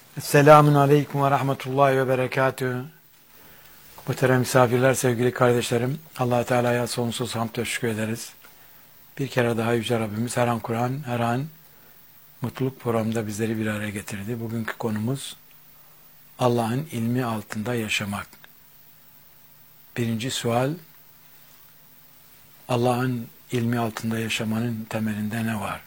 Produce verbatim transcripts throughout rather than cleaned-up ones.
Selamun Aleyküm ve Rahmetullahi ve Berekatühü. Muhterem misafirler, sevgili kardeşlerim, Allah Teala'ya sonsuz hamd ve şükür ederiz. Bir kere daha Yüce Rabbimiz her an Kur'an, her an mutluluk programında bizleri bir araya getirdi. Bugünkü konumuz Allah'ın ilmi altında yaşamak. Birinci sual, Allah'ın ilmi altında yaşamanın temelinde ne var?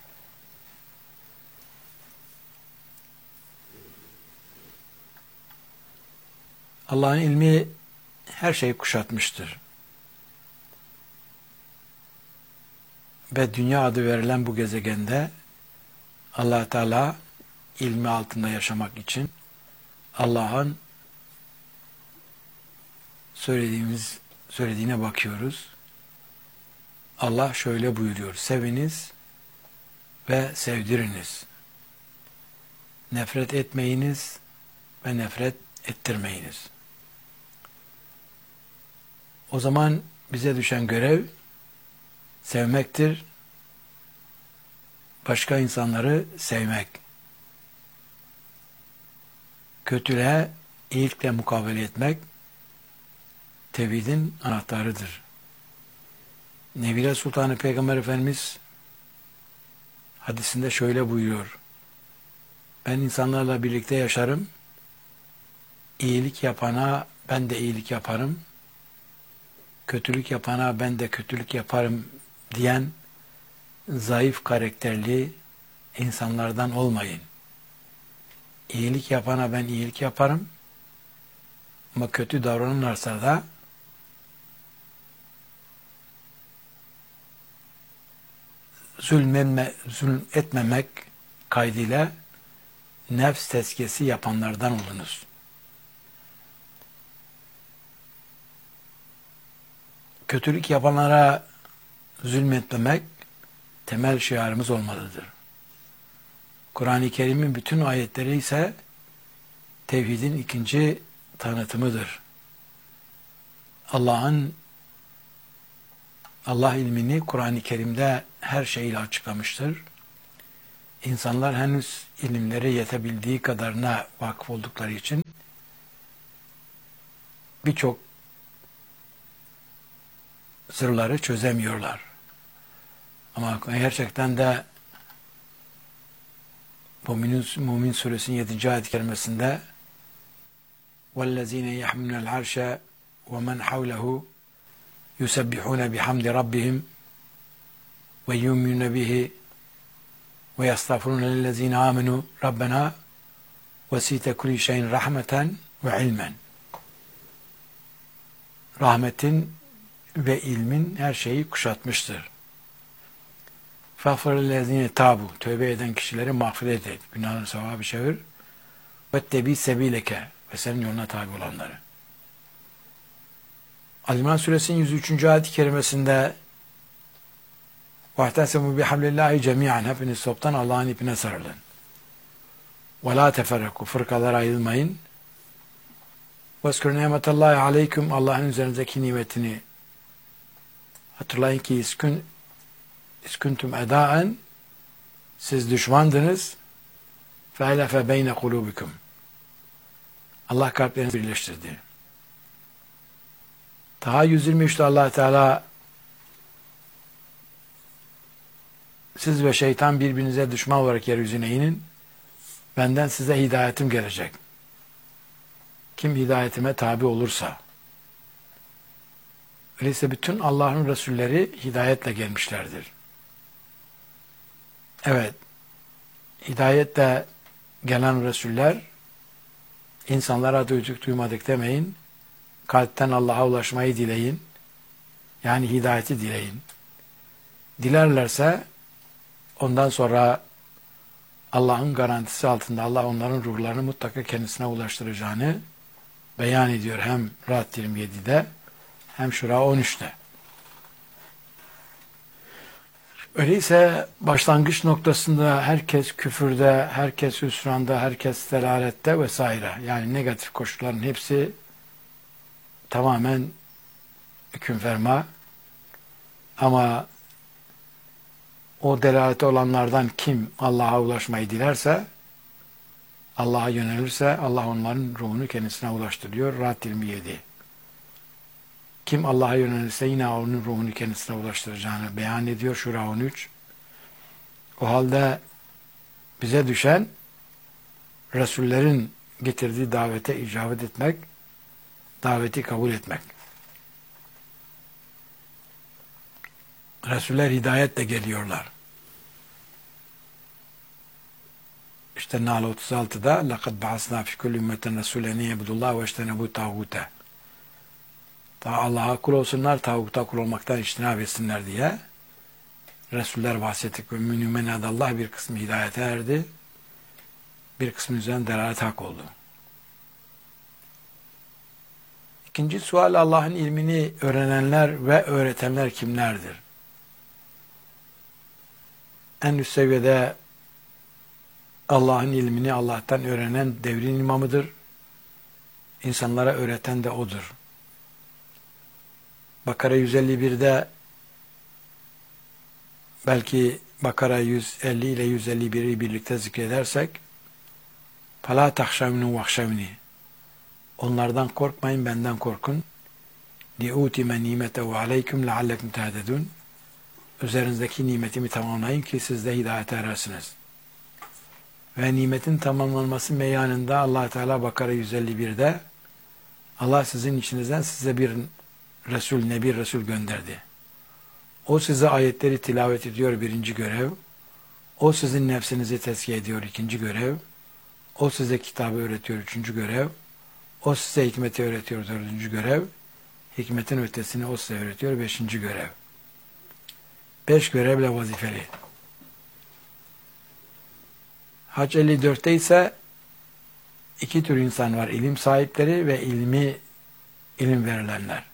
Allah'ın ilmi her şeyi kuşatmıştır. Ve dünya adı verilen bu gezegende Allah Teala ilmi altında yaşamak için Allah'ın söylediğimiz söylediğine bakıyoruz. Allah şöyle buyuruyor: seviniz ve sevdiriniz. Nefret etmeyiniz ve nefret ettirmeyiniz. O zaman bize düşen görev sevmektir. Başka insanları sevmek. Kötülüğe iyilikle mukabele etmek tevhidin anahtarıdır. Nebile Sultanı Peygamber Efendimiz hadisinde şöyle buyuruyor: ben insanlarla birlikte yaşarım. İyilik yapana ben de iyilik yaparım. Kötülük yapana ben de kötülük yaparım diyen zayıf karakterli insanlardan olmayın. İyilik yapana ben iyilik yaparım. Ama kötü davranırlarsa da zulmemme, zulm etmemek kaydıyla nefs tezkiyesi yapanlardan olunuz. Kötülük yapanlara zulmetmemek temel şiarımız olmalıdır. Kur'an-ı Kerim'in bütün ayetleri ise tevhidin ikinci tanıtımıdır. Allah'ın Allah ilmini Kur'an-ı Kerim'de her şeyle açıklamıştır. İnsanlar henüz ilimlere yetebildiği kadarına vakıf oldukları için birçok sırları çözemiyorlar. Ama gerçekten de Mümin, Mümin Suresinin yedinci ayet-i kerimesinde وَالَّذ۪ينَ يَحْمِلُونَ الْعَرْشَ وَمَنْ حَوْلَهُ يُسَبِّحُونَ بِحَمْدِ رَبِّهِمْ وَيُؤْمِنُونَ بِهِ وَيَسْتَغْفِرُونَ لِلَّذ۪ينَ آمَنُوا رَبَّنَا وَسِعْتَ كُلَّ شَيْءٍ رَحْمَةً وَعِلْمًا. Rahmetin ve ilmin her şeyi kuşatmıştır. فَغْفِرَ الَّذ۪ينَ تَابُوا Tövbe eden kişileri mağfiret et. Günahını sevabı çevir. وَاتَّبِي سَب۪يلَكَ Ve senin yoluna tabi olanları. Ali-İmran Suresinin yüz üçüncü ayet-i kerimesinde وَاَحْتَسَمُوا بِحَبْلِ اللّٰهِ جَمِيعًا Hepiniz toptan Allah'ın ipine sarılın. وَلَا تَفَرَّقُوا Fırkalara ayrılmayın. وَاذْكُرْ نِعْمَةَ اللّٰهِ عَلَيْكُمْ Allah'ın üzerinizdeki nimetini hatırlayın ki iskün İsküntum edaen siz düşmandınız fe'elefe beyne kulubikum Allah kalplerinizi birleştirdi. Taha yüz yirmi üçte Allah Teala siz ve şeytan birbirinize düşman olarak yeryüzüne inin. Benden size hidayetim gelecek. Kim hidayetime tabi olursa. Öyleyse bütün Allah'ın Resulleri hidayetle gelmişlerdir. Evet, hidayetle gelen Resuller insanlara duyduk duymadık demeyin. Kalpten Allah'a ulaşmayı dileyin. Yani hidayeti dileyin. Dilerlerse ondan sonra Allah'ın garantisi altında Allah onların ruhlarını mutlaka kendisine ulaştıracağını beyan ediyor. Hem Ra'd yirmi yedide hem Şura on üçte. Öyleyse başlangıç noktasında herkes küfürde, herkes hüsranda, herkes delalette vesaire. Yani negatif koşulların hepsi tamamen hüküm ferma. Ama o delalete olanlardan kim Allah'a ulaşmayı dilerse Allah'a yönelirse Allah onların ruhunu kendisine ulaştırıyor. Rahat yirmi yedi. Kim Allah'a yönelirse yine onun ruhunu kendisine ulaştıracağını beyan ediyor. Şura on üç. O halde bize düşen Resullerin getirdiği davete icabet etmek, daveti kabul etmek. Resuller hidayetle geliyorlar. İşte Nahl otuz altıda لَقَدْ بَعَثْنَا فِي كُلِّ اُمَّةٍ رَسُولًا يَعْبُدُ اللّٰهَ وَاجْتَنِبُوا الطَّاغُوتَ. Ta Allah'a kul olsunlar, tağuta kul olmaktan içtinab etsinler diye Resuller bahsettik ve münümen adallah bir kısmı hidayete erdi. Bir kısmı üzerine delalet hak oldu. İkinci sual, Allah'ın ilmini öğrenenler ve öğretenler kimlerdir? En üst seviyede Allah'ın ilmini Allah'tan öğrenen devrin imamıdır. İnsanlara öğreten de O'dur. Bakara yüz elli birde belki Bakara yüz elli ile yüz elli biri birlikte zikredersek فَلَا تَخْشَوْنُ وَخْشَوْنِ Onlardan korkmayın, benden korkun. لِعُوتِمَ نِيمَتَهُ عَلَيْكُمْ لَعَلَّكُمْ تَهْتَدُونَ Üzerinizdeki nimetimi tamamlayın ki siz de hidayete erersiniz. Ve nimetin tamamlanması meyanında Allah Teala Bakara yüz elli birde Allah sizin içinizden size bir Resul, Nebi Resul gönderdi. O size ayetleri tilavet ediyor, birinci görev. O sizin nefsinizi tezkiye ediyor, ikinci görev. O size kitabı öğretiyor, üçüncü görev. O size hikmeti öğretiyor, dördüncü görev. Hikmetin ötesini o size öğretiyor, beşinci görev. Beş görevle vazifeli. Hac elli dörtte ise iki tür insan var. İlim sahipleri ve ilmi ilim verilenler.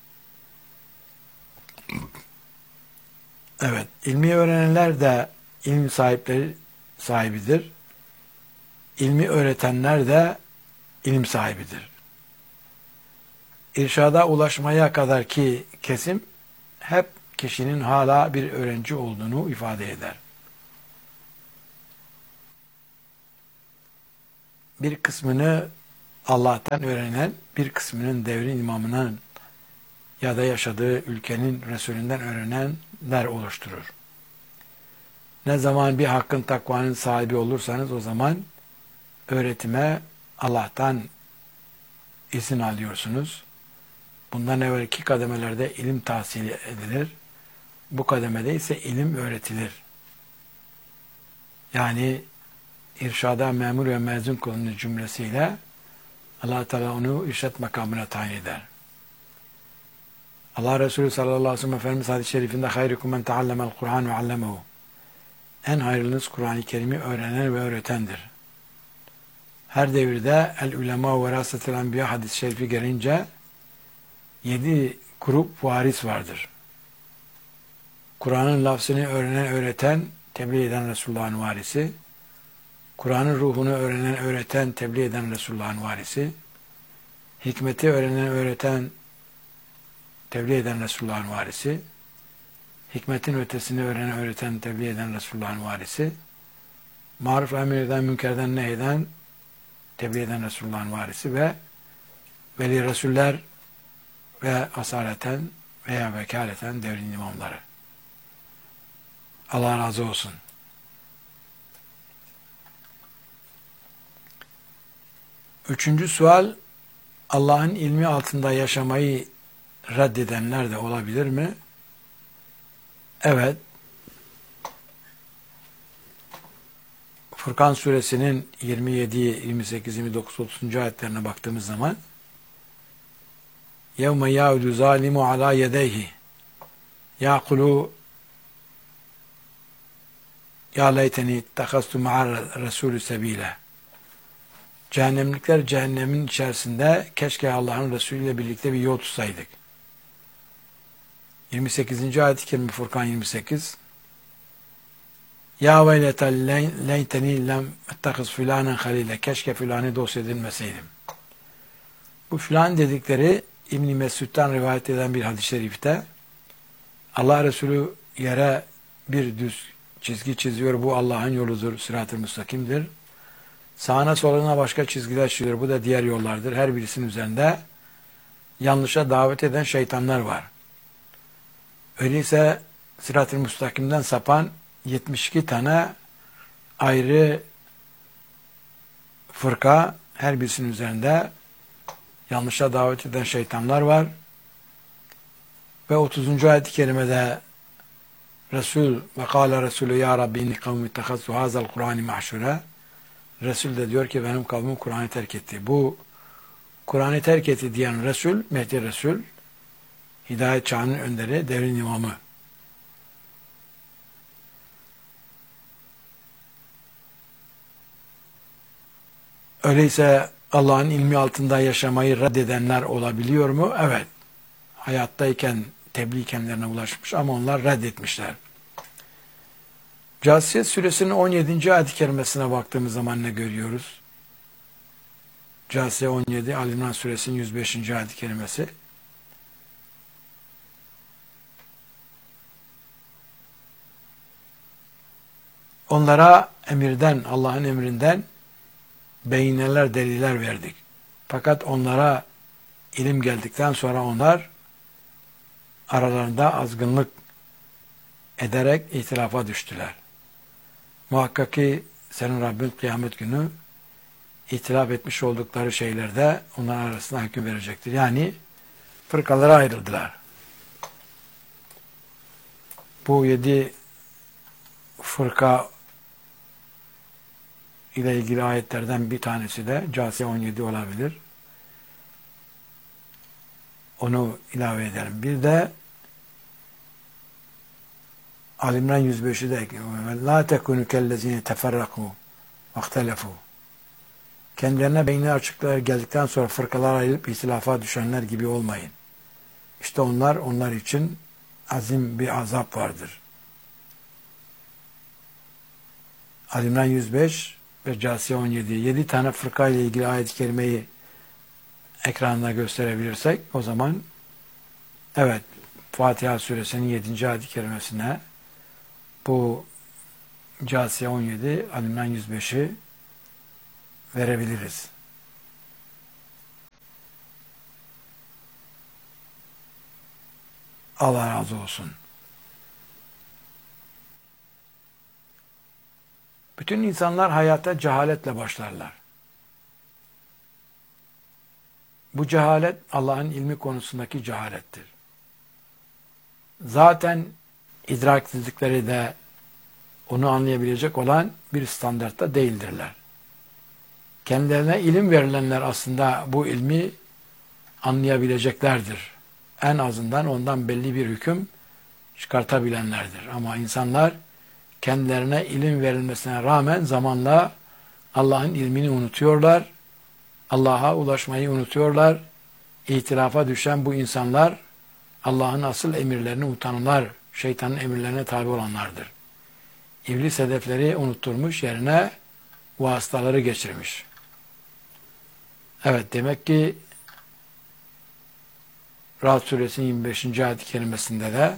Evet, ilmi öğrenenler de ilim sahipleri sahibidir. İlmi öğretenler de ilim sahibidir. İrşada ulaşmaya kadar ki kesim hep kişinin hala bir öğrenci olduğunu ifade eder. Bir kısmını Allah'tan öğrenen, bir kısmının devrin imamının ya da yaşadığı ülkenin Resulünden öğrenenler oluşturur. Ne zaman bir hakkın takvanın sahibi olursanız o zaman öğretime Allah'tan izin alıyorsunuz. Bundan evvelki kademelerde ilim tahsil edilir. Bu kademede ise ilim öğretilir. Yani irşada memur ve mezun kılınır cümlesiyle Allah Teala onu irşat makamına tayin eder. Allah Resulü sallallahu aleyhi ve sellem Efendimiz hadis-i şerifinde hayrukum men teallemel Kur'an ve allemehu. En hayırlınız Kur'an-ı Kerim'i öğrenen ve öğretendir. Her devirde el ulema ve verasetel enbiya hadis-i şerifi gelince yedi grup varis vardır. Kur'an'ın lafzını öğrenen, öğreten, tebliğ eden Resulullah'ın varisi. Kur'an'ın ruhunu öğrenen, öğreten, tebliğ eden Resulullah'ın varisi. Hikmeti öğrenen, öğreten, tebliğ eden Resulullah'ın varisi. Hikmetin ötesini öğrenen, öğreten, tebliğ eden Resulullah'ın varisi. Maruf emir eden, münkerden nehyeden, tebliğ eden Resulullah'ın varisi ve veli Resuller ve asaleten veya vekaleten devrin imamları. Allah razı olsun. Üçüncü sual, Allah'ın ilmi altında yaşamayı reddedenler de olabilir mi? Evet. Furkan suresinin yirmi yedi, yirmi sekiz, yirmi dokuz, otuzuncu ayetlerine baktığımız zaman يَوْمَ يَعُدُ ظَالِمُ عَلَى يَدَيْهِ يَعْقُلُوا يَا لَيْتَنِي اتَّخَذْتُ مَعَ الرَّسُولِ سَب۪يلًا Cehennemlikler cehennemin içerisinde keşke Allah'ın Resulü ile birlikte bir yol tutsaydık. yirmi sekizinci ayet-i kerime Furkan yirmi sekiz Ya veyletel leyteni lem ettekiz filanen halile. Keşke filanı dost edilmeseydim. Bu filan dedikleri İbn-i Mesud'dan rivayet eden bir hadis-i şerifte Allah Resulü yere bir düz çizgi çiziyor. Bu Allah'ın yoludur, sırat-ı müstakimdir. Sağına soluna başka çizgiler çiziyor. Bu da diğer yollardır. Her birisinin üzerinde yanlışa davet eden şeytanlar var. Öyleyse Sırat-ı Müstakim'den sapan yetmiş iki tane ayrı fırka, her birisinin üzerinde yanlışa davet eden şeytanlar var. Ve otuzuncu ayet-i kerimede Resul ve kâle Resulü ya Rabbi inni kavmi ittehazzu hazal Kur'an-ı mahşure. Resul de diyor ki benim kavmim Kur'an'ı terk etti. Bu Kur'an'ı terk etti diyen Resul, Mehdi Resul, Hidayet çağının önderi, devrin imamı. Öyleyse Allah'ın ilmi altında yaşamayı reddedenler olabiliyor mu? Evet. Hayattayken tebliğ kendilerine ulaşmış ama onlar reddetmişler. Câsiye suresinin on yedinci ayet-i kerimesine baktığımız zaman ne görüyoruz? Câsiye on yedi, Ali İmran suresinin yüz beşinci ayet-i kerimesi. Onlara emirden, Allah'ın emrinden beyineler, deliller verdik. Fakat onlara ilim geldikten sonra onlar aralarında azgınlık ederek ihtilafa düştüler. Muhakkak ki senin Rabbin kıyamet günü ihtilaf etmiş oldukları şeylerde onların arasında hüküm verecektir. Yani fırkalara ayrıldılar. Bu yedi fırka ile ilgili ayetlerden bir tanesi de Câsiye on yedi olabilir. Onu ilave edelim. Bir de Ali İmran yüz beşi de ekliyor. La tekunu kellezine teferraku vahtelefu. Kendilerine beyni açıklar geldikten sonra fırkalara ayrılıp ihtilafa düşenler gibi olmayın. İşte onlar, onlar için azim bir azap vardır. Ali İmran yüz beş ve Câsiye on yedi. Yedi tane fırka ile ilgili ayet-i kerimeyi ekranına gösterebilirsek o zaman evet Fatiha suresinin yedinci ayet-i kerimesine bu Câsiye on yedi, Ali İmran yüz beşi verebiliriz. Allah razı olsun. Bütün insanlar hayata cehaletle başlarlar. Bu cehalet Allah'ın ilmi konusundaki cehalettir. Zaten idraksizlikleri de onu anlayabilecek olan bir standartta değildirler. Kendilerine ilim verilenler aslında bu ilmi anlayabileceklerdir. En azından ondan belli bir hüküm çıkartabilenlerdir. Ama insanlar kendilerine ilim verilmesine rağmen zamanla Allah'ın ilmini unutuyorlar. Allah'a ulaşmayı unutuyorlar. İhtilafa düşen bu insanlar Allah'ın asıl emirlerini unutanlar, şeytanın emirlerine tabi olanlardır. İblis hedefleri unutturmuş, yerine vasıtaları geçirmiş. Evet, demek ki Ra'd suresinin yirmi beşinci ayet-i kerimesinde de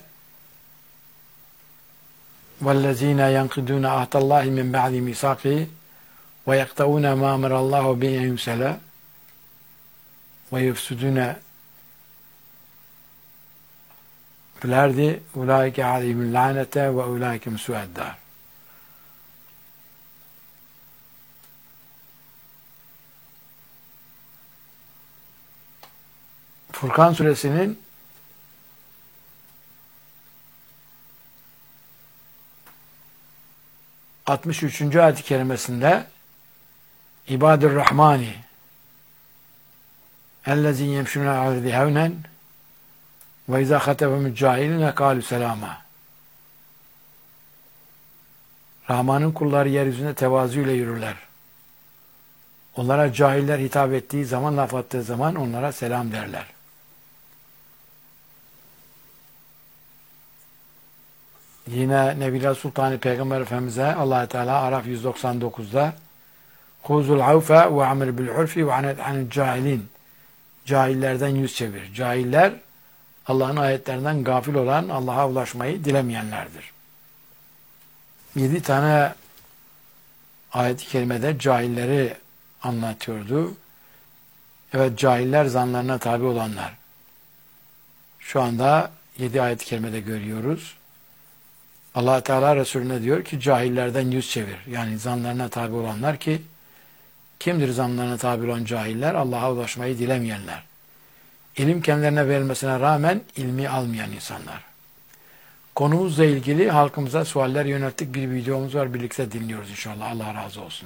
وَالَّذ۪ينَ يَنْقِدُونَ عَهْدَ اللّٰهِ مِنْ بَعْدِ مِيثَاقِهِ وَيَقْطَعُونَ مَا أَمَرَ اللّٰهُ بِهِ أَنْ يُرْسَلَ وَيُفْسِدُونَ فِي الْأَرْضِ أُولَٰئِكَ عَلَيْهِمُ اللَّعْنَةُ وَأُولَٰئِكَ هُمْ سُوءُ الدَّارِ. Furkan suresinin altmış üçüncü ayet-i kerimesinde İbadur Rahmani ellezî yemşûne aleyhi hevnen ve izâ hatebehumul cahilûne kâlû selâmâ. Rahman'ın kulları yeryüzünde tevazu ile yürürler. Onlara cahiller hitap ettiği zaman, laf attığı zaman onlara selam derler. Yine Nebiler Sultanı Peygamber Efendimiz'e Allah Teala Araf yüz doksan dokuzda Huzul avfe ve amir bil urfi ve anet anil cahilin. Cahillerden yüz çevir. Cahiller Allah'ın ayetlerinden gafil olan, Allah'a ulaşmayı dilemeyenlerdir. Yedi tane ayet-i kerimede cahilleri anlatıyordu. Evet, cahiller zanlarına tabi olanlar. Şu anda yedi ayet-i kerimede görüyoruz. Allah Teala Resulüne diyor ki cahillerden yüz çevir. Yani zanlarına tabi olanlar ki kimdir zanlarına tabi olan cahiller? Allah'a ulaşmayı dilemeyenler. İlim kendilerine verilmesine rağmen ilmi almayan insanlar. Konumuzla ilgili halkımıza sualler yönelttik. Bir videomuz var. Birlikte dinliyoruz inşallah. Allah razı olsun.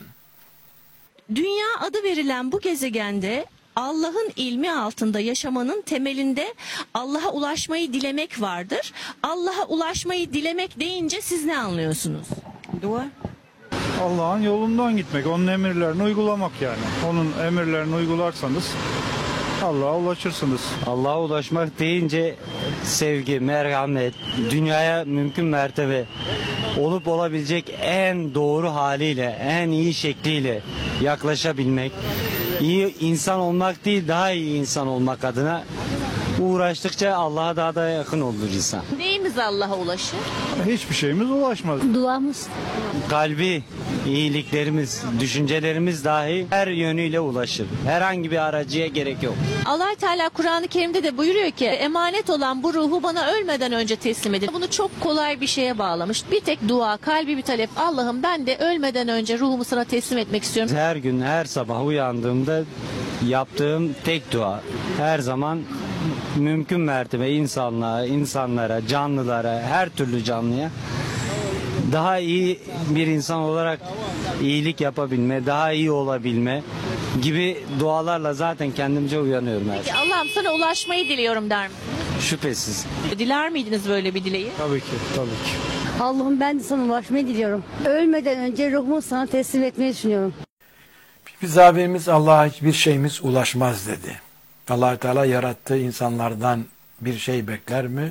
Dünya adı verilen bu gezegende Allah'ın ilmi altında yaşamanın temelinde Allah'a ulaşmayı dilemek vardır. Allah'a ulaşmayı dilemek deyince siz ne anlıyorsunuz? Dua. Allah'ın yolundan gitmek, onun emirlerini uygulamak yani. Onun emirlerini uygularsanız Allah'a ulaşırsınız. Allah'a ulaşmak deyince sevgi, merhamet, dünyaya mümkün mertebe olup olabilecek en doğru haliyle, en iyi şekliyle yaklaşabilmek, iyi insan olmak değil, daha iyi insan olmak adına uğraştıkça Allah'a daha da yakın olur insan. Neyimiz Allah'a ulaşır? Hiçbir şeyimiz ulaşmaz. Duamız. Kalbi, iyiliklerimiz, düşüncelerimiz dahi her yönüyle ulaşır. Herhangi bir aracıya gerek yok. Allah Teala Kur'an-ı Kerim'de de buyuruyor ki emanet olan bu ruhu bana ölmeden önce teslim edin. Bunu çok kolay bir şeye bağlamış. Bir tek dua, kalbi bir talep. Allah'ım ben de ölmeden önce ruhumu sana teslim etmek istiyorum. Her gün, her sabah uyandığımda yaptığım tek dua. Her zaman mümkün mertebe insanlığa, insanlara, canlılara, her türlü canlıya daha iyi bir insan olarak iyilik yapabilme, daha iyi olabilme gibi dualarla zaten kendimce uyanıyorum her Peki zaman. Allah'ım sana ulaşmayı diliyorum der mi? Şüphesiz. Diler miydiniz böyle bir dileği? Tabii ki, tabii ki. Allah'ım ben de sana ulaşmayı diliyorum. Ölmeden önce ruhumu sana teslim etmeyi düşünüyorum. Biz abimiz Allah'a hiçbir şeyimiz ulaşmaz dedi. Allah Teala yarattığı insanlardan bir şey bekler mi?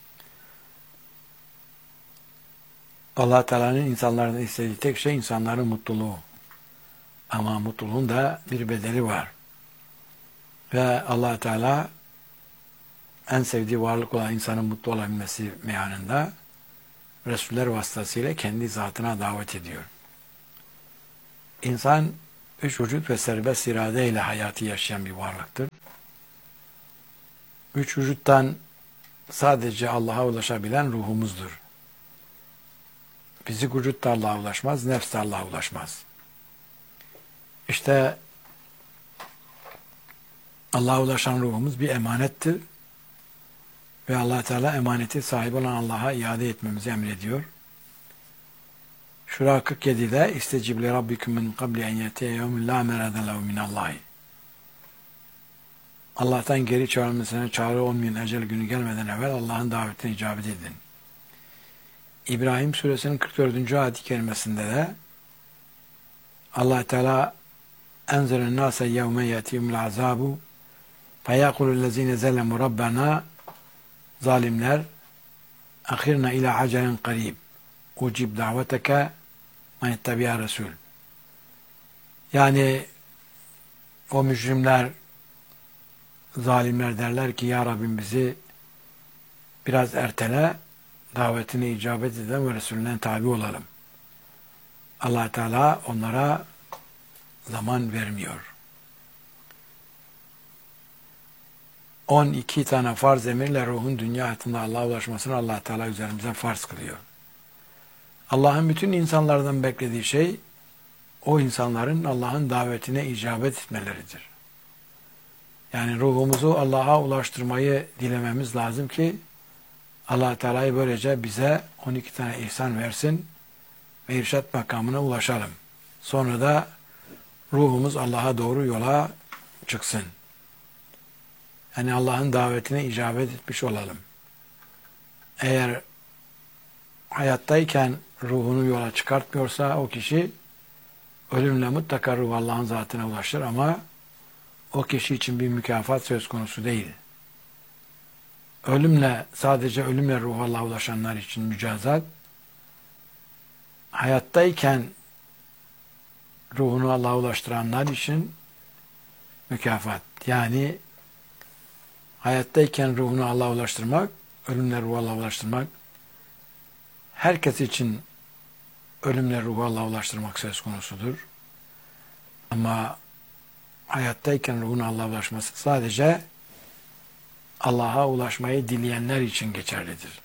Allah Teala'nın insanlardan istediği tek şey insanların mutluluğu. Ama mutluluğun da bir bedeli var. Ve Allah Teala en sevdiği varlık olan insanın mutlu olabilmesi meyanında Resuller vasıtasıyla kendi zatına davet ediyor. İnsan üç vücut ve serbest iradeyle hayatı yaşayan bir varlıktır. Üç vücuttan sadece Allah'a ulaşabilen ruhumuzdur. Fizik vücut da Allah'a ulaşmaz, nefs de Allah'a ulaşmaz. İşte Allah'a ulaşan ruhumuz bir emanettir. Ve Allah Teala emaneti sahibi olan Allah'a iade etmemizi emrediyor. Şura kırk yedide İstecib li rabbikum min qabli en yetiye yevmin la mereden lehu minallahi. Allah'tan geri çağırmasına çağrı olmayan ecel günü gelmeden evvel Allah'ın davetine icabet edin. İbrahim suresinin kırk dördüncü ayet-i kerimesinde de Allah Teala enzelen nase yevme yetihimul azabu feyakulüllezine zellemu rabbena zalimler ahirna ila acelen qarib ucib daveteke men ittabi'a resul. Yani o mücrimler, zalimler derler ki ya Rabbim bizi biraz ertele, davetine icabet edelim ve Resulüne tabi olalım. Allah Teala onlara zaman vermiyor. on iki tane farz emirle ruhun dünya hayatında Allah'a ulaşmasını Allah Teala üzerimize farz kılıyor. Allah'ın bütün insanlardan beklediği şey o insanların Allah'ın davetine icabet etmeleridir. Yani ruhumuzu Allah'a ulaştırmayı dilememiz lazım ki Allah Teala'yı böylece bize on iki tane ihsan versin ve irşat makamına ulaşalım. Sonra da ruhumuz Allah'a doğru yola çıksın. Yani Allah'ın davetine icabet etmiş olalım. Eğer hayattayken ruhunu yola çıkartmıyorsa o kişi ölümle mutlaka ruh Allah'ın zatına ulaşır ama o kişi için bir mükafat söz konusu değil. Ölümle, sadece ölümle ruh Allah'a ulaşanlar için mücazat, hayattayken ruhunu Allah'a ulaştıranlar için mükafat. Yani hayattayken ruhunu Allah'a ulaştırmak, ölümle ruhu Allah'a ulaştırmak herkes için ölümle ruhu Allah'a ulaştırmak söz konusudur. Ama hayattayken ruhun Allah'a ulaşması sadece Allah'a ulaşmayı dileyenler için geçerlidir.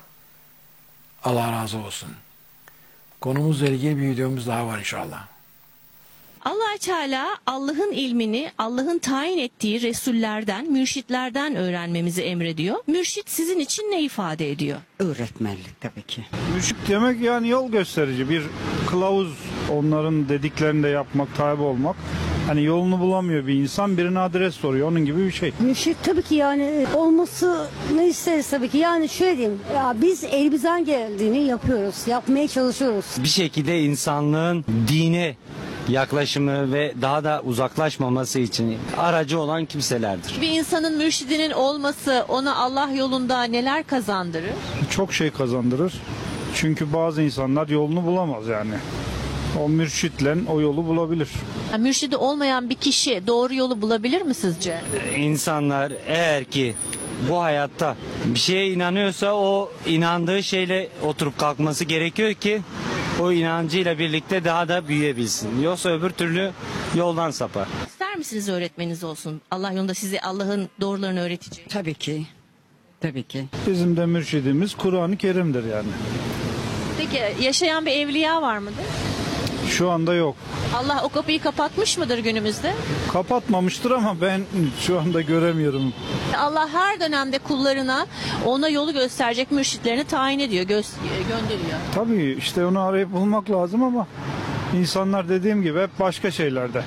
Allah razı olsun. Konumuzla ilgili bir videomuz daha var inşallah. Allah Teala Allah'ın ilmini Allah'ın tayin ettiği resullerden, mürşitlerden öğrenmemizi emrediyor. Mürşit sizin için ne ifade ediyor? Öğretmenlik tabii ki. Mürşit demek yani yol gösterici, bir kılavuz, onların dediklerini de yapmak, tabi olmak. Hani yolunu bulamıyor bir insan, birine adres soruyor, onun gibi bir şey. Mürşit tabii ki yani olmasını isteriz tabii ki. Yani şöyle diyeyim, ya biz elimizden geldiğini yapıyoruz, yapmaya çalışıyoruz. Bir şekilde insanlığın dine yaklaşımı ve daha da uzaklaşmaması için aracı olan kimselerdir. Bir insanın mürşidinin olması ona Allah yolunda neler kazandırır? Çok şey kazandırır. Çünkü bazı insanlar yolunu bulamaz yani. O mürşitle o yolu bulabilir. Yani mürşidi olmayan bir kişi doğru yolu bulabilir mi sizce? İnsanlar eğer ki bu hayatta bir şeye inanıyorsa o inandığı şeyle oturup kalkması gerekiyor ki o inancıyla birlikte daha da büyüyebilsin. Yoksa öbür türlü yoldan sapar. İster misiniz öğretmeniniz olsun? Allah yolunda size Allah'ın doğrularını öğretecek. Tabii ki. Tabii ki. Bizim de mürşidimiz Kur'an-ı Kerim'dir yani. Peki yaşayan bir evliya var mıdır? Şu anda yok. Allah o kapıyı kapatmış mıdır günümüzde? Kapatmamıştır ama ben şu anda göremiyorum. Allah her dönemde kullarına ona yolu gösterecek mürşitlerini tayin ediyor, gö- gönderiyor. Tabii işte onu arayıp bulmak lazım ama insanlar dediğim gibi hep başka şeylerde.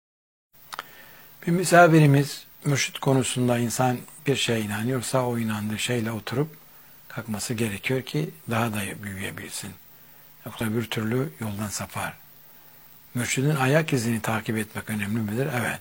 Bir misafirimiz mürşit konusunda insan bir şeye inanıyorsa o inandığı şeyle oturup kalkması gerekiyor ki daha da büyüyebilsin. Yoksa bir türlü yoldan sapar. Mürşidin ayak izini takip etmek önemli midir? Evet.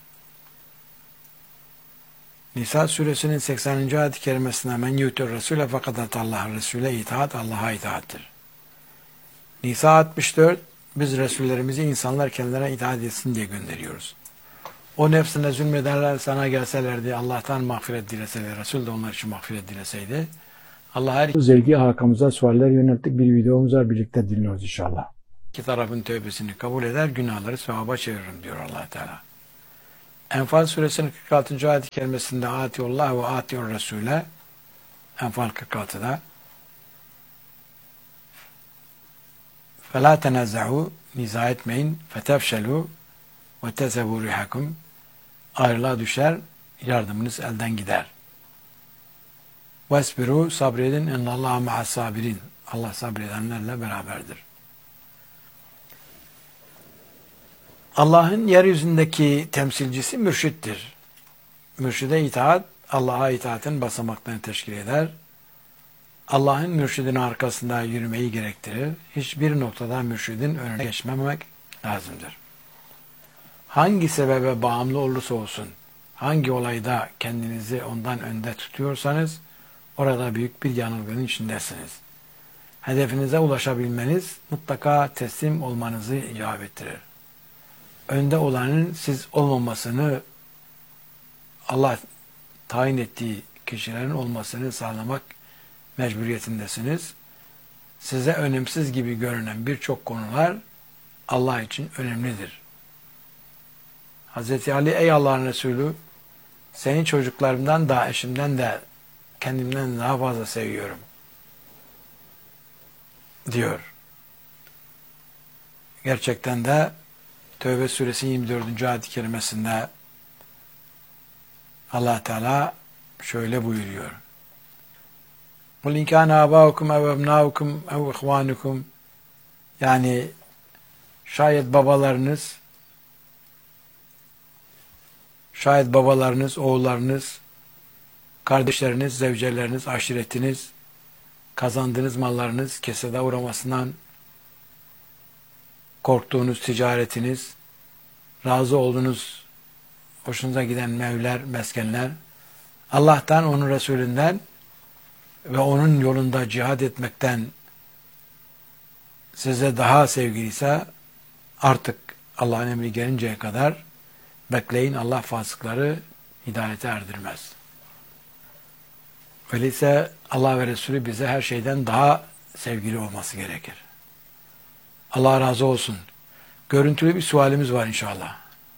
Nisa suresinin sekseninci ayet-i kerimesinde men yutur Resul'e fakat Allah Resul'e itaat Allah'a itaattir. Nisa altmış dört biz Resullerimizi insanlar kendilerine itaat etsin diye gönderiyoruz. O nefsine zulmederler sana gelselerdi Allah'tan mağfiret dileseler Resul de onlar için mağfiret dileseydi Allah her Zevki hakkımıza sualler yönelttik. Bir videomuz var. Birlikte dinliyoruz inşallah. iki tarafın tövbesini kabul eder, günahları sevaba çeviririm diyor Allah Teala. Enfal suresinin kırk altıncı ayet-i kerimesinde Atiyullah ve Atiyur Resul'e Enfal kırk altıda فَلَا تَنَزَّعُوا niza etmeyin فَتَفْشَلُوا وَتَزَبُوا رِحَكُمْ ayrılığa düşer, yardımınız elden gider. وَاسْبِرُوا sabredin اِنَّ اللّٰهَ مَعَ sabirin Allah sabredenlerle beraberdir. Allah'ın yeryüzündeki temsilcisi mürşittir. Mürşide itaat, Allah'a itaatin basamaklarını teşkil eder. Allah'ın mürşidin arkasında yürümeyi gerektirir. Hiçbir noktada mürşidin önüne geçmemek lazımdır. Hangi sebebe bağımlı olursa olsun, hangi olayda kendinizi ondan önde tutuyorsanız, orada büyük bir yanılgının içindesiniz. Hedefinize ulaşabilmeniz mutlaka teslim olmanızı icap ettirir. Önde olanın siz olmamasını, Allah tayin ettiği kişilerin olmasını sağlamak mecburiyetindesiniz. Size önemsiz gibi görünen birçok konular Allah için önemlidir. Hazreti Ali ey Allah'ın Resulü senin çocuklarımdan da eşimden de kendimden daha fazla seviyorum diyor. Gerçekten de Tevbe suresi yirmi dördüncü ayet-i kerimesinde Allah Teala şöyle buyuruyor. قُلْ اِنْ كَانَ آبَاؤُكُمْ اَوْ اَبْنَاؤُكُمْ اَوْ اِخْوَانُكُمْ yani şayet babalarınız şayet babalarınız, oğullarınız, kardeşleriniz, zevceleriniz, aşiretiniz, kazandığınız mallarınız kesede uğramasından korktuğunuz ticaretiniz, razı olduğunuz, hoşunuza giden mevler, meskenler, Allah'tan, onun Resulünden ve onun yolunda cihad etmekten size daha sevgiliyse artık Allah'ın emri gelinceye kadar bekleyin, Allah fasıkları hidayete erdirmez. Öyleyse Allah ve Resulü bize her şeyden daha sevgili olması gerekir. Allah razı olsun. Görüntülü bir sualimiz var inşallah.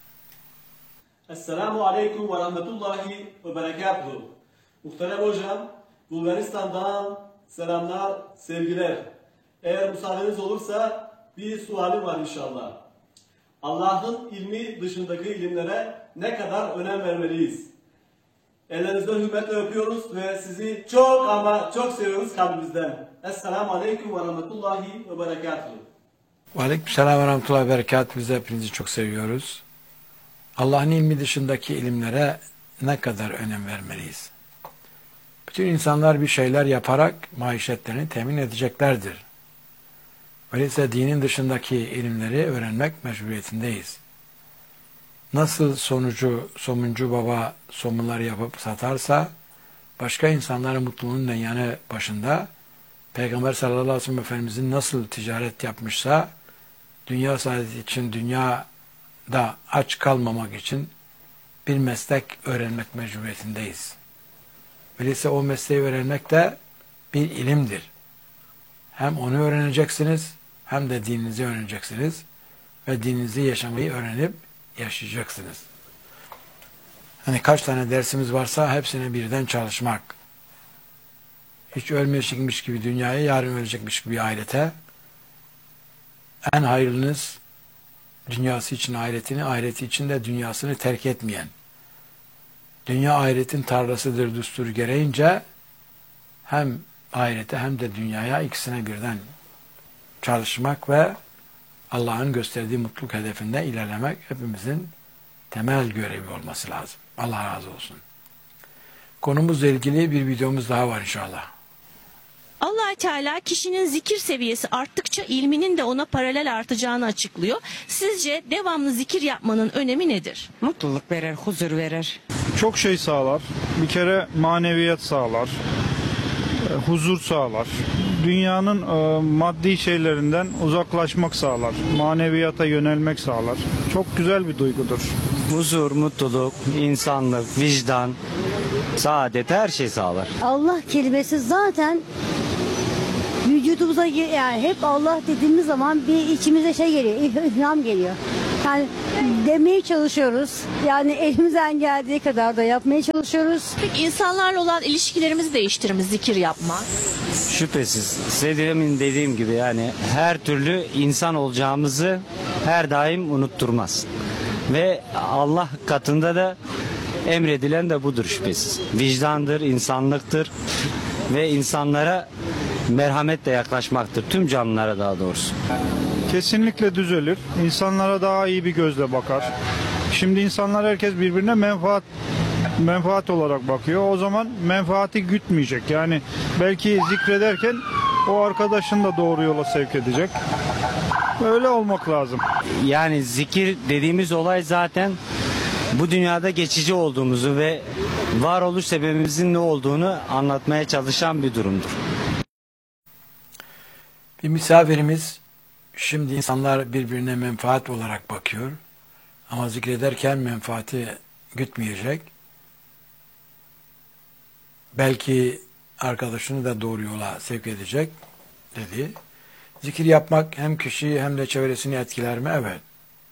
Esselamu Aleyküm ve Rahmetullahi ve Berekatuhu. Muhterem hocam, Bulgaristan'dan selamlar, sevgiler. Eğer müsaadeniz olursa bir sualim var inşallah. Allah'ın ilmi dışındaki ilimlere ne kadar önem vermeliyiz? Ellerinizden hürmetle öpüyoruz ve sizi çok ama çok seviyoruz kalbimizden. Esselamu Aleyküm ve Rahmetullahi ve Berekatuhu. Ve Aleykümselam ve Rahmetullahi ve Berekatuhu. Biz hepinizi çok seviyoruz. Allah'ın ilmi dışındaki ilimlere ne kadar önem vermeliyiz? Bütün insanlar bir şeyler yaparak maişetlerini temin edeceklerdir. Öyleyse dinin dışındaki ilimleri öğrenmek mecburiyetindeyiz. Nasıl sonucu, somuncu baba somunlar yapıp satarsa, başka insanların mutluluğunun yanı başında, Peygamber sallallahu aleyhi ve sellem Efendimizin nasıl ticaret yapmışsa, dünya saadeti için, dünyada aç kalmamak için bir meslek öğrenmek mecburiyetindeyiz. Öyleyse o mesleği öğrenmek de bir ilimdir. Hem onu öğreneceksiniz, hem de dininizi öğreneceksiniz ve dininizi yaşamayı öğrenip yaşayacaksınız. Hani kaç tane dersimiz varsa hepsine birden çalışmak. Hiç ölmeyecekmiş gibi dünyaya, yarın ölecekmiş gibi ahirete. En hayırlınız dünyası için ahiretini, ahireti için de dünyasını terk etmeyen. Dünya ahiretin tarlasıdır düstur gereğince hem ahirete hem de dünyaya ikisine birden çalışmak ve Allah'ın gösterdiği mutluluk hedefinde ilerlemek hepimizin temel görevi olması lazım. Allah razı olsun. Konumuzla ilgili bir videomuz daha var inşallah. Allah Teala kişinin zikir seviyesi arttıkça ilminin de ona paralel artacağını açıklıyor. Sizce devamlı zikir yapmanın önemi nedir? Mutluluk verir, huzur verir. Çok şey sağlar. Bir kere maneviyat sağlar. e, Huzur sağlar. Dünyanın e, maddi şeylerinden uzaklaşmak sağlar. Maneviyata yönelmek sağlar. Çok güzel bir duygudur. Huzur, mutluluk, insanlık, vicdan, saadet her şey sağlar. Allah kelimesi zaten vücudumuza gir- yani hep Allah dediğimiz zaman bir içimize şey geliyor, ilham geliyor. Yani demeye çalışıyoruz. Yani elimizden geldiği kadar da yapmaya çalışıyoruz. Peki insanlarla olan ilişkilerimizi değiştirir mi zikir yapmak? Şüphesiz. Size demin dediğim gibi yani her türlü insan olacağımızı her daim unutturmaz. Ve Allah katında da emredilen de budur şüphesiz. Vicdandır, insanlıktır ve insanlara merhametle yaklaşmaktır. Tüm canlılara daha doğrusu. Kesinlikle düzelir. İnsanlara daha iyi bir gözle bakar. Şimdi insanlar herkes birbirine menfaat menfaat olarak bakıyor. O zaman menfaati gütmeyecek. Yani belki zikrederken o arkadaşını da doğru yola sevk edecek. Öyle olmak lazım. Yani zikir dediğimiz olay zaten bu dünyada geçici olduğumuzu ve varoluş sebebimizin ne olduğunu anlatmaya çalışan bir durumdur. Bir misafirimiz, şimdi insanlar birbirine menfaat olarak bakıyor ama zikrederken menfaati gütmeyecek. Belki arkadaşını da doğru yola sevk edecek dedi. Zikir yapmak hem kişiyi hem de çevresini etkiler mi? Evet.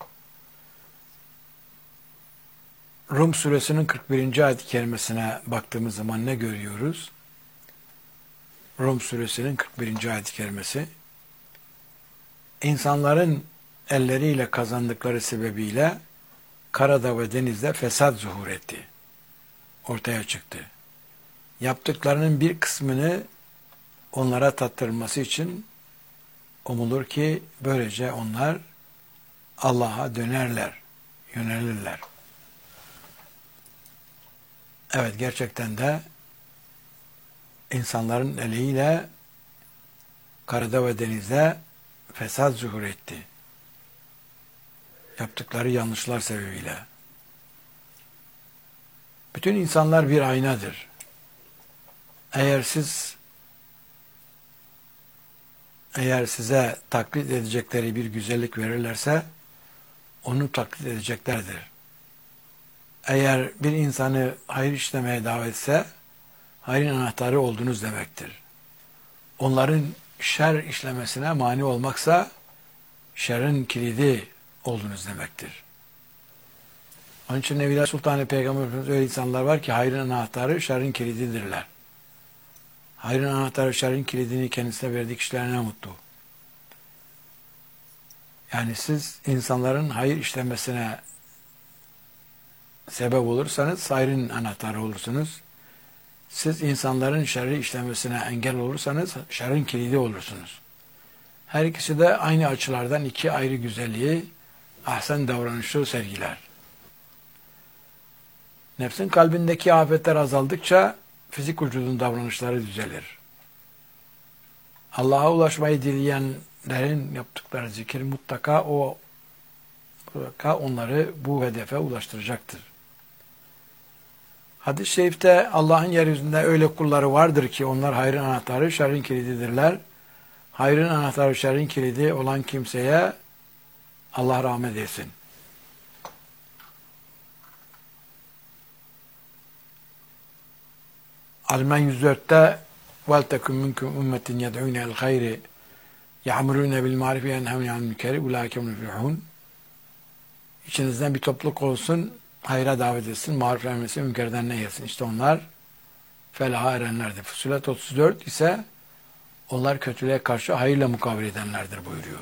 Rum suresinin kırk birinci ayet-i kerimesine baktığımız zaman ne görüyoruz? Rum suresinin kırk birinci ayet-i kerimesi, İnsanların elleriyle kazandıkları sebebiyle karada ve denizde fesat zuhur etti. Ortaya çıktı. Yaptıklarının bir kısmını onlara tattırılması için umulur ki böylece onlar Allah'a dönerler, yönelirler. Evet, gerçekten de insanların eliyle karada ve denizde fesat zuhur etti. Yaptıkları yanlışlar sebebiyle. Bütün insanlar bir aynadır. Eğer siz eğer size taklit edecekleri bir güzellik verirlerse onu taklit edeceklerdir. Eğer bir insanı hayır işlemeye davet etse hayrın anahtarı oldunuz demektir. Onların şer işlemesine mani olmaksa şerrin kilidi oldunuz demektir. Onun için Nebiler Sultanı Peygamber Efendimiz öyle insanlar var ki hayrın anahtarı şerrin kilididirler. Hayrın anahtarı şerrin kilidini kendisine verdiği kişiler ne mutlu. Yani siz insanların hayır işlemesine sebep olursanız hayrın anahtarı olursunuz. Siz insanların şerri işlemesine engel olursanız şerrin kilidi olursunuz. Her ikisi de aynı açılardan iki ayrı güzelliği, ahsen davranışı sergiler. Nefsin kalbindeki afetler azaldıkça fizik vücudun davranışları düzelir. Allah'a ulaşmayı dileyenlerin yaptıkları zikir mutlaka o mutlaka onları bu hedefe ulaştıracaktır. Hadis-i şerifte Allah'ın yeryüzünde öyle kulları vardır ki onlar hayrın anahtarı, şerrin kilididirler. Hayrın anahtarı, şerrin kilidi olan kimseye Allah rahmet etsin. Almen yüz dörtte وَلْتَكُمْ مِنْكُمْ اُمَّةٍ يَدْعُونَ الْخَيْرِ يَعْمُرُونَ بِالْمَعْرِفِ يَنْهَوْنَ عَنِ الْمُنكَرِ اُولَٰئِكَ هُمُ الْمُفْلِحُونَ. İçinizden bir topluluk olsun, hayra davet etsin, maruf emretsin, münkerden nehyesin. İşte onlar felaha erenlerdir. Fussilet otuz dört ise onlar kötülüğe karşı hayırla mukabele edenlerdir buyuruyor.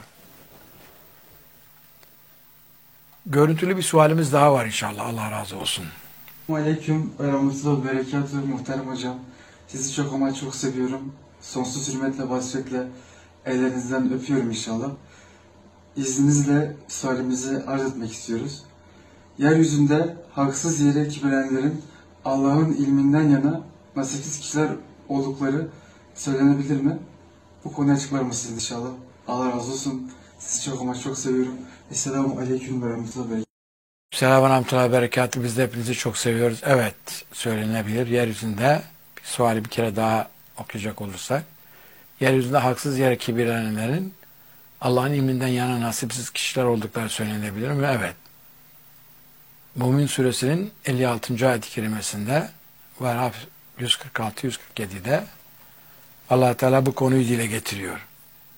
Görüntülü bir sualimiz daha var inşallah. Allah razı olsun. Aleyküm ve rahmetullahi ve berekatuhu muhterem hocam. Sizi çok ama çok seviyorum. Sonsuz hürmetle, basretle ellerinizden öpüyorum inşallah. İzninizle sualimizi arz etmek istiyoruz. Yeryüzünde haksız yere kibirlenenlerin Allah'ın ilminden yana nasipsiz kişiler oldukları söylenebilir mi? Bu konuyu açıklar mısınız inşallah? Allah razı olsun. Sizi çok ama çok seviyorum. Esselamu aleyküm ve rahmetullahi ve berekatuhu. Selamun aleyküm ve berekatuhu. Biz de hepinizi çok seviyoruz. Evet, söylenebilir. Yeryüzünde bir suali bir kere daha okuyacak olursak. Yeryüzünde haksız yere kibirlenenlerin Allah'ın ilminden yana nasipsiz kişiler oldukları söylenebilir mi? Evet. Mümin suresinin elli altıncı ayet-i kerimesinde ve Araf yüz kırk altı yüz kırk yedi'de Allah Teala bu konuyu dile getiriyor.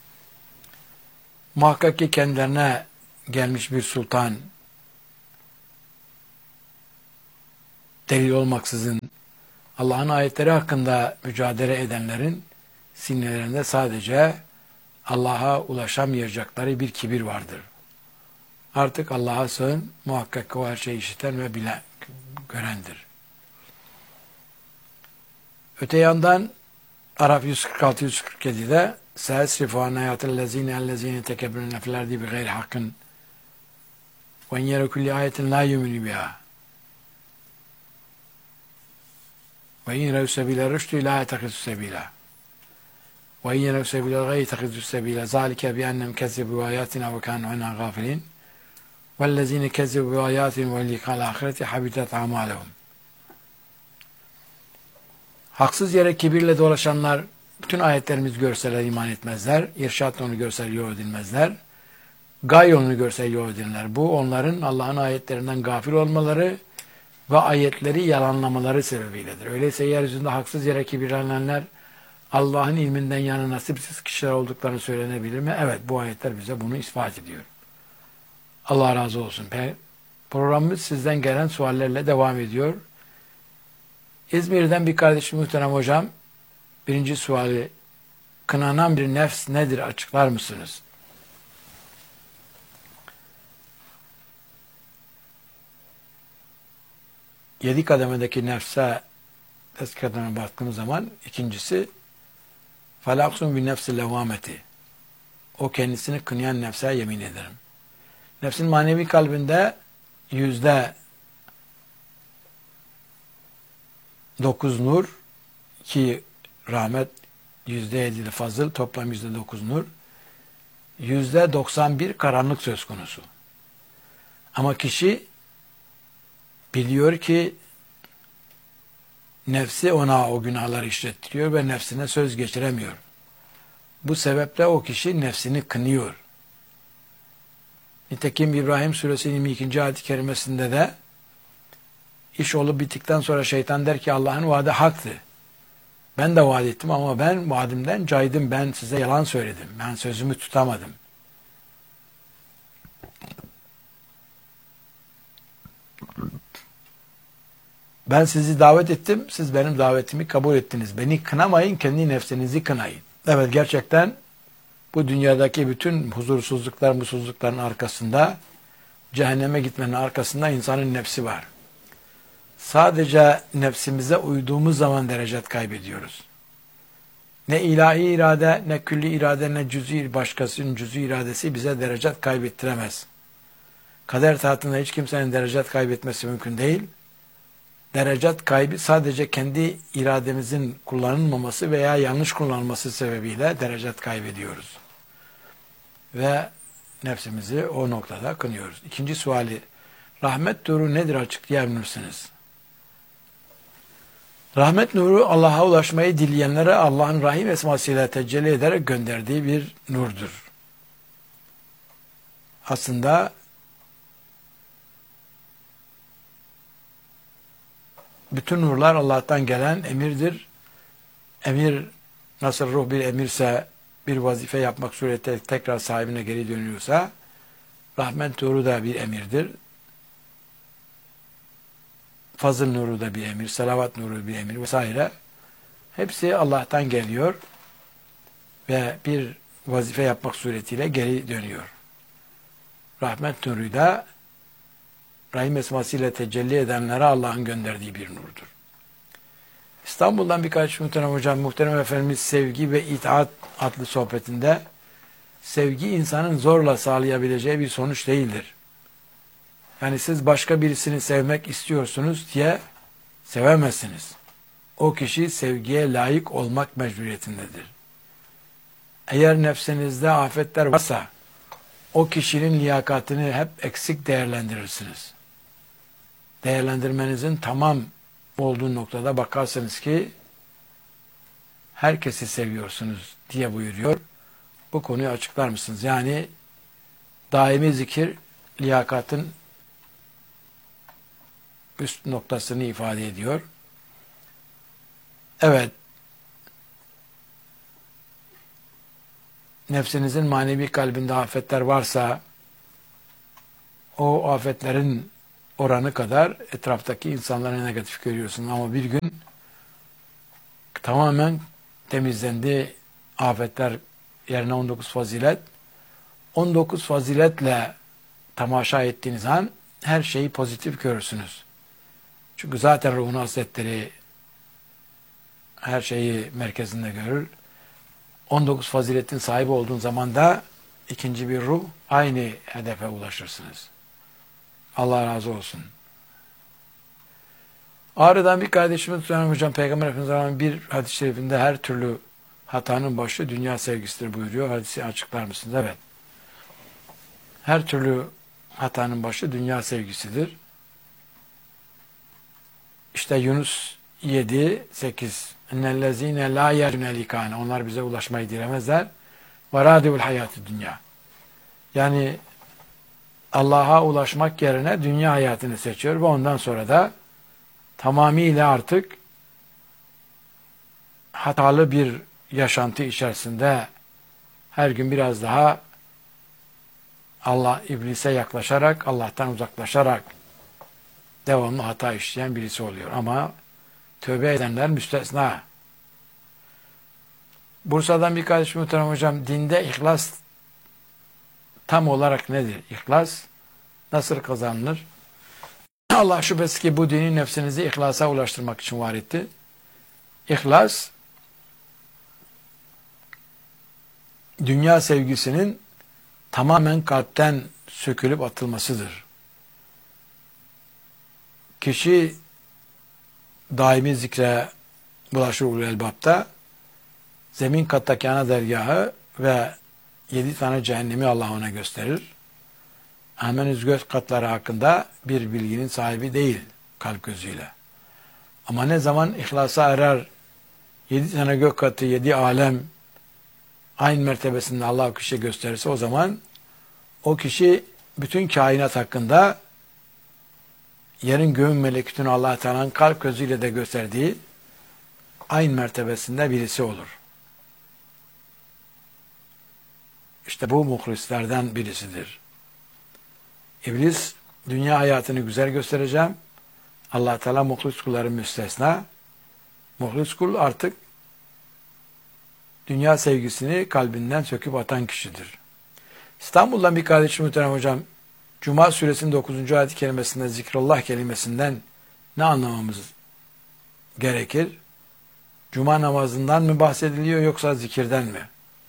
Muhakkak ki kendilerine gelmiş bir sultan delil olmaksızın Allah'ın ayetleri hakkında mücadele edenlerin sinnelerinde sadece Allah'a ulaşamayacakları bir kibir vardır. Artık Allah'a sığın, muhakkak ki o her şeyi işiten ve bilen, görendir. Öte yandan Araf yüz kırk altı yüz kırk yedi'de سَيَسْرِفُ عَنْ آيَاتِ الَّذ۪ينَ الَّذ۪ينَ تَكَبِّرُونَ فِي الْأَرْضِ بِغَيْرِ حَقٍّ وَاِنْ يَرَ كُلِّ آيَةٍ لَا يُؤْمِنُ بِهَا وَاِنْ يَرَوْا سَبِيلَ الرُّشْدِ لَا يَتَّخِذُوا سَبِيلًا وَاِنْ يَرَوْا سَبِيلَ الْغَيِّ يَتَّخِذُوا سَبِيلًا ذَٰلِكَ بِأَنَّهُمْ كَذَّبُوا بِآيَاتِنَا وَكَانُوا عَنْهَا غَافِلِينَ وَالَّذ۪ينَ كَذَّبُوا بِآيَاتِنَا وَاللِّقَاءِ الْآخِرَةِ حَبِطَتْ أَعْمَالُهُمْ. Haksız yere kibirle dolaşanlar bütün ayetlerimiz görseler iman etmezler. İrşad onu görseler yol edilmezler. Gay yolunu görseler yol edilirler. Bu onların Allah'ın ayetlerinden gafil olmaları ve ayetleri yalanlamaları sebebiyledir. Öyleyse yeryüzünde haksız yere kibirlenenler Allah'ın ilminden yana nasipsiz kişiler olduklarını söylenebilir mi? Evet, bu ayetler bize bunu ispat ediyor. Allah razı olsun. Programımız sizden gelen suallerle devam ediyor. İzmir'den bir kardeşim muhterem hocam, birinci suali, kınanan bir nefs nedir açıklar mısınız? Yedi kademedeki nefse eski kademe baktığımız zaman ikincisi felaksun bin nefsi levameti. O kendisini kınayan nefse yemin ederim. Nefsin manevi kalbinde yüzde dokuz nur, iki rahmet, yüzde yedi fazıl, toplam yüzde dokuz nur, yüzde doksan bir karanlık söz konusu. Ama kişi biliyor ki nefsi ona o günahları işlettiriyor ve nefsine söz geçiremiyor. Bu sebeple o kişi nefsini kınıyor. Nitekim İbrahim Suresi yirmi ikinci ayet-i kerimesinde de iş olup bittikten sonra şeytan der ki Allah'ın vaadi haktı. Ben de vaat ettim ama ben vaadimden caydım. Ben size yalan söyledim. Ben sözümü tutamadım. Ben sizi davet ettim, siz benim davetimi kabul ettiniz. Beni kınamayın, kendi nefsinizi kınayın. Evet, gerçekten bu dünyadaki bütün huzursuzluklar, mutsuzlukların arkasında, cehenneme gitmenin arkasında insanın nefsi var. Sadece nefsimize uyduğumuz zaman derecet kaybediyoruz. Ne ilahi irade, ne külli irade, ne cüz'i başkasının cüz'i iradesi bize derecet kaybettiremez. Kader tahtında hiç kimsenin derecet kaybetmesi mümkün değil. Derecet kaybı sadece kendi irademizin kullanılmaması veya yanlış kullanılması sebebiyle derecet kaybediyoruz. Ve nefsimizi o noktada kınıyoruz. İkinci suali, rahmet nuru nedir, açıklayabilirsiniz? Rahmet nuru Allah'a ulaşmayı dileyenlere Allah'ın rahim esmasıyla tecelli ederek gönderdiği bir nurdur. Aslında bütün nurlar Allah'tan gelen emirdir. Emir nasıl ruh bir emirse, bir vazife yapmak suretiyle tekrar sahibine geri dönüyorsa, rahmet nuru da bir emirdir. Fazıl nuru da bir emir, salavat nuru bir emir vesaire. Hepsi Allah'tan geliyor ve bir vazife yapmak suretiyle geri dönüyor. Rahmet nuru da rahim esmasıyla tecelli edenlere Allah'ın gönderdiği bir nurdur. İstanbul'dan birkaç muhterem hocam, muhterem efendimiz Sevgi ve İtaat adlı sohbetinde, sevgi insanın zorla sağlayabileceği bir sonuç değildir. Yani siz başka birisini sevmek istiyorsunuz diye sevemezsiniz. O kişi sevgiye layık olmak mecburiyetindedir. Eğer nefsinizde afetler varsa, o kişinin liyakatini hep eksik değerlendirirsiniz. Değerlendirmenizin tamam olduğu noktada bakarsınız ki herkesi seviyorsunuz diye buyuruyor. Bu konuyu açıklar mısınız? Yani daimi zikir liyakatın üst noktasını ifade ediyor. Evet, nefsinizin manevi kalbinde afetler varsa, o afetlerin oranı kadar etraftaki insanlara negatif görüyorsunuz. Ama bir gün tamamen temizlendi afetler yerine on dokuz fazilet. on dokuz faziletle tamaşa ettiğiniz an her şeyi pozitif görürsünüz. Çünkü zaten ruhun hasletleri her şeyi merkezinde görür. on dokuz faziletin sahibi olduğun zaman da ikinci bir ruh, aynı hedefe ulaşırsınız. Allah razı olsun. Ağrı'dan bir kardeşimiz Süleyman Hocam, Peygamber Efendimiz'in bir hadis-i şerifinde her türlü hatanın başı dünya sevgisidir buyuruyor. Hadisi açıklar mısınız? Evet. Her türlü hatanın başı dünya sevgisidir. İşte Yunus yedi sekiz. Ennellezine la yercune likane. Onlar bize ulaşmayı dilemezler. Ve radivul hayatı dünya. Yani Allah'a ulaşmak yerine dünya hayatını seçiyor ve ondan sonra da tamamıyla artık hatalı bir yaşantı içerisinde her gün biraz daha Allah iblise yaklaşarak, Allah'tan uzaklaşarak devamlı hata işleyen birisi oluyor. Ama tövbe edenler müstesna. Bursa'dan bir kardeşim muhterem hocam, dinde ihlas tam olarak nedir? İhlas nasıl kazanılır? Allah şüphesiz ki bu dini nefsinizi ihlasa ulaştırmak için var etti. İhlas, dünya sevgisinin tamamen kalpten sökülüp atılmasıdır. Kişi daimi zikre bulaşır ulul elbapta, zemin kattaki ana dergahı ve yedi tane cehennemi Allah ona gösterir. Hemen üst göz katları hakkında bir bilginin sahibi değil kalp gözüyle. Ama ne zaman ihlasa erer, yedi tane gök katı, yedi alem aynı mertebesinde Allah o kişiye gösterirse, o zaman o kişi bütün kainat hakkında yerin göğün melekutunu Allah Teala'nın kalp gözüyle de gösterdiği aynı mertebesinde birisi olur. İşte bu muhlislerden birisidir. İblis Dünya hayatını güzel göstereceğim. Allah Teala muhlis kulları müstesna. Muhlis kul artık dünya sevgisini kalbinden söküp atan kişidir. İstanbul'dan bir kardeşim muhterem hocam, Cuma suresinin dokuzuncu ayet-i kerimesinde zikrullah kelimesinden ne anlamamız gerekir? Cuma namazından mı bahsediliyor yoksa zikirden mi?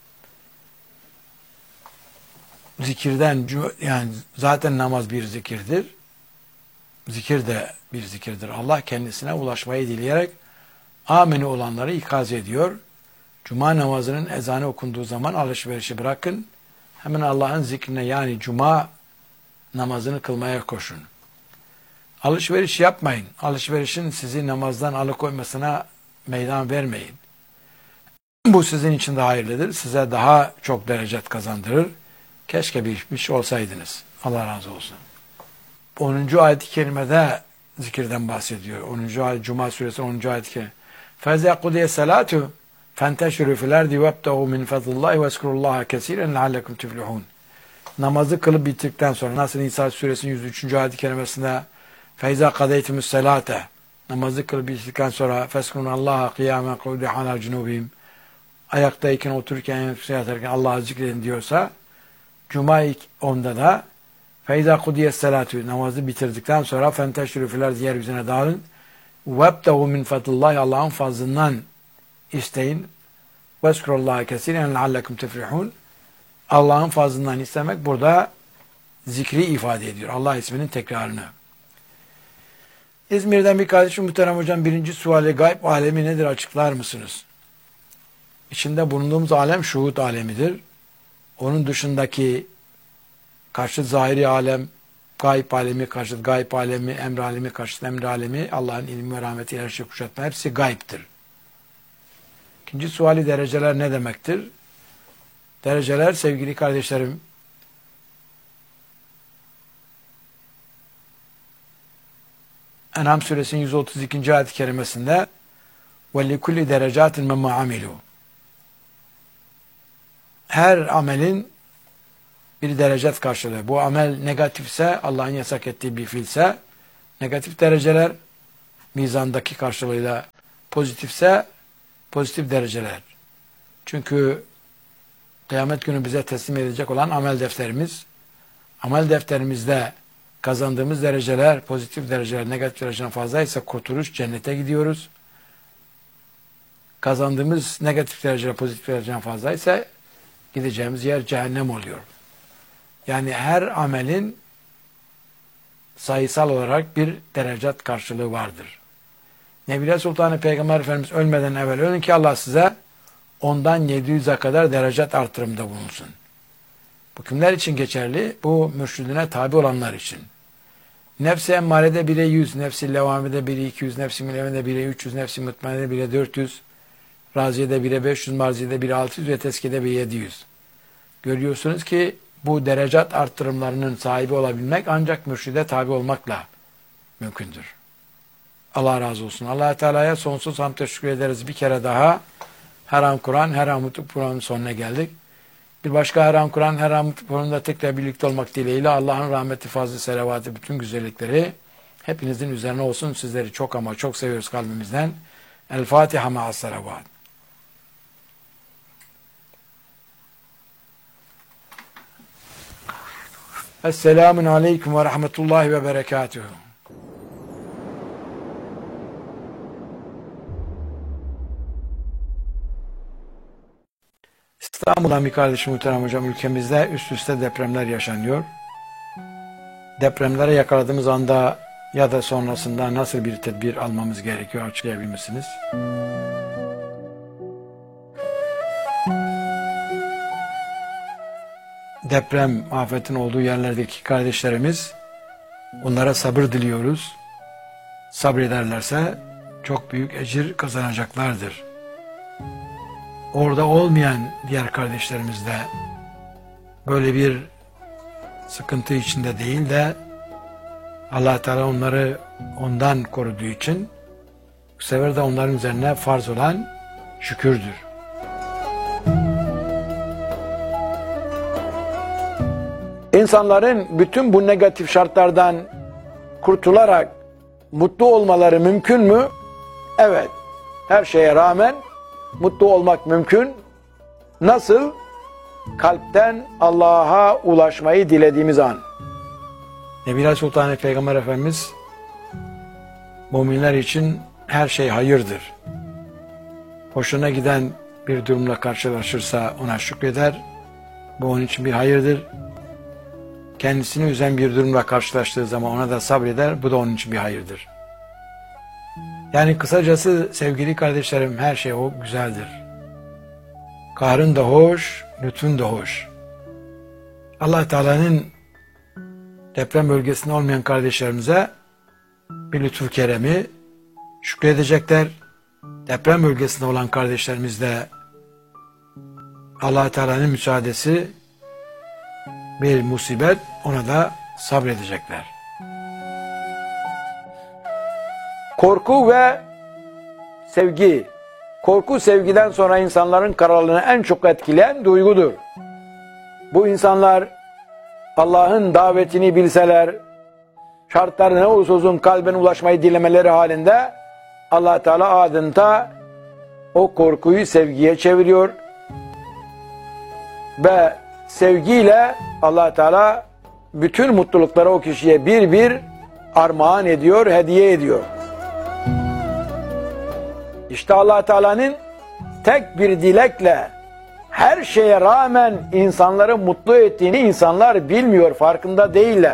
Zikirden, yani zaten namaz bir zikirdir. Zikir de bir zikirdir. Allah kendisine ulaşmayı dileyerek amini olanları ikaz ediyor. Cuma namazının ezanı okunduğu zaman alışverişi bırakın. Hemen Allah'ın zikrine, yani Cuma namazını kılmaya koşun. Alışveriş yapmayın. Alışverişin sizi namazdan alıkoymasına meydan vermeyin. Bu sizin için de hayırlıdır. Size daha çok derecet kazandırır. Keşke bilmiş olsaydınız. Allah razı olsun. onuncu ayet-i kerimede zikirden bahsediyor. onuncu ayet, Cuma suresi onuncu ayet-i kerime. فَاِذَا قُضِيَ السَّلَاتُ فَانْتَشِرُوا فِي الْاَرْضِ وَابْتَغُوا مِنْ فَضْلِ اللّٰهِ وَاذْكُرُوا اللّٰهَ كَثِيرًا لَعَلَّكُمْ تُفْلِحُونَ. Namazı kılıp bittikten sonra, nasıl Nisa suresinin yüz üçüncü ayet-i kerimesinde فَاِذَا قَضَيْتُمُ السَّلَاتَ, namazı kılıp bittikten sonra فَاسْكُنُوا اللّٰهَ قِيَامًا قُعُودًا عَلَى جُنُوبِهِمْ, ayaktayken, otururken, yatarken Allah'ı zikredin diyorsa, Cuma onda da فَاِذَا قُضِيَ السَّلَاتُ, namazı bitirdikten sonra فَانْتَشِرُوا فِي الْاَرْضِ, yeryüzüne dağılın, وَابْتَغُوا مِنْ فَضْلِ اللّٰهِ, Allah'ın fazlından isteyin, وَاسْكُرُوا اللّٰهَ كَثِيرًا لَعَلَّكُمْ تُفْلِحُونَ. Allah'ın fazlından istemek burada zikri ifade ediyor. Allah isminin tekrarını. İzmir'den bir kardeşim, muhterem hocam, birinci suali, gayb alemi nedir açıklar mısınız? İçinde bulunduğumuz alem şuhud alemidir. Onun dışındaki karşıt zahiri alem, gayb alemi, karşıt gayb alemi, emr alemi, karşıt emr alemi, Allah'ın ilmi ve rahmeti, her şey kuşatma, hepsi gaybtir. İkinci suali, dereceler ne demektir? Dereceler sevgili kardeşlerim, En'am suresinin yüz otuz ikinci ayet-i kerimesinde وَلِكُلِّ دَرَجَاتٍ مَمَّا عَمِلُوا, her amelin bir derecet karşılığı. Bu amel negatifse, Allah'ın yasak ettiği bir fiilse negatif dereceler, mizandaki karşılığıyla pozitifse pozitif dereceler. Çünkü kıyamet günü bize teslim edilecek olan amel defterimiz, amel defterimizde kazandığımız dereceler, pozitif dereceler, negatif dereceler fazlaysa kurtuluş, cennete gidiyoruz. Kazandığımız negatif dereceler, pozitif dereceler fazlaysa gideceğimiz yer cehennem oluyor. Yani her amelin sayısal olarak bir derecat karşılığı vardır. Nebile Sultanı Peygamber Efendimiz ölmeden evvel ölün ki Allah size ondan yedi yüze kadar derecat artırımda bulunsun. Bu kimler için geçerli? Bu mürşidine tabi olanlar için. Nefs-i emmarede bire yüz, nefs-i levamede bire iki yüz, nefs-i mülevmede bire üç yüz, nefs-i mutmainede bire dört yüz, raziyede bire beş yüz, marziyede bire altı yüz ve teskide bire yedi yüz. Görüyorsunuz ki bu derecat arttırımlarının sahibi olabilmek ancak mürşide tabi olmakla mümkündür. Allah razı olsun. Allah Teala'ya sonsuz hamd teşekkür ederiz. Bir kere daha her an Kur'an, her an mutlu Kur'an'ın sonuna geldik. Bir başka her an Kur'an, her an mutlu Kur'an'da tekrar birlikte olmak dileğiyle Allah'ın rahmeti, fazlı, selavatı, bütün güzellikleri hepinizin üzerine olsun. Sizleri çok ama çok seviyoruz kalbimizden. El Fatiha ma'as salavat. Esselamun aleyküm ve rahmetullahi ve berekatuhu. İstanbul'dan bir kardeşim, muhterem hocam, ülkemizde üst üste depremler yaşanıyor. Depremlere yakaladığımız anda ya da sonrasında nasıl bir tedbir almamız gerekiyor, açıklayabilir misiniz? Deprem afetin olduğu yerlerdeki kardeşlerimiz, onlara sabır diliyoruz. Sabrederlerse çok büyük ecir kazanacaklardır. Orada olmayan diğer kardeşlerimiz de böyle bir sıkıntı içinde değil de Allah Teala onları ondan koruduğu için bu sefer de onların üzerine farz olan şükürdür. İnsanların bütün bu negatif şartlardan kurtularak mutlu olmaları mümkün mü? Evet. Her şeye rağmen mutlu olmak mümkün. Nasıl? Kalpten Allah'a ulaşmayı dilediğimiz an. Nebiler Sultanı Peygamber Efendimiz müminler için her şey hayırdır. Hoşuna giden bir durumla karşılaşırsa ona şükreder. Bu onun için bir hayırdır. Kendisini üzen bir durumla karşılaştığı zaman ona da sabreder. Bu da onun için bir hayırdır. Yani kısacası sevgili kardeşlerim, her şey o güzeldir. Kahrın da hoş, lütfun da hoş. Allah Teala'nın deprem bölgesinde olmayan kardeşlerimize bir lütfu keremi şükredecekler. Deprem bölgesinde olan kardeşlerimiz de Allah Teala'nın müsaadesi bir musibet, ona da sabredecekler. Korku ve sevgi. Korku sevgiden sonra insanların kararlılığını en çok etkileyen duygudur. Bu insanlar Allah'ın davetini bilseler, şartlar ne olursa olsun kalbine ulaşmayı dilemeleri halinde Allah Teala adeta o korkuyu sevgiye çeviriyor ve sevgiyle Allah Teala bütün mutlulukları o kişiye bir bir armağan ediyor, hediye ediyor. İşte Allah Teala'nın tek bir dilekle her şeye rağmen insanları mutlu ettiğini insanlar bilmiyor, farkında değiller.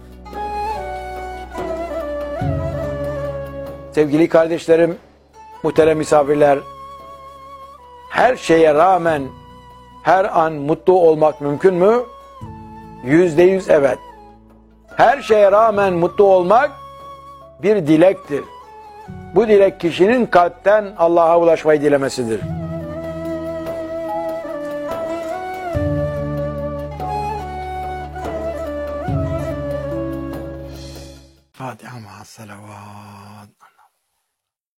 Sevgili kardeşlerim, muhterem misafirler, her şeye rağmen her an mutlu olmak mümkün mü? Yüzde yüz evet. Her şeye rağmen mutlu olmak bir dilektir. Bu dilek kişinin kalpten Allah'a ulaşmayı dilemesidir. Fatiha ma'as salavat.